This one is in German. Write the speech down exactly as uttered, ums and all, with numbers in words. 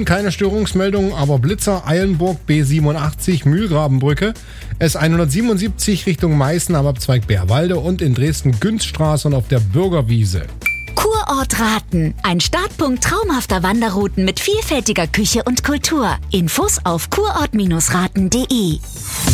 keine Störungsmeldungen, aber Blitzer, Eilenburg, B siebenundachtzig, Mühlgrabenbrücke, S hundertsiebenundsiebzig Richtung Meißen am Abzweig Bärwalde und in Dresden Günzstraße und auf der Bürgerwiese. Kurort Raten. Ein Startpunkt traumhafter Wanderrouten mit vielfältiger Küche und Kultur. Infos auf kurort Bindestrich raten punkt de.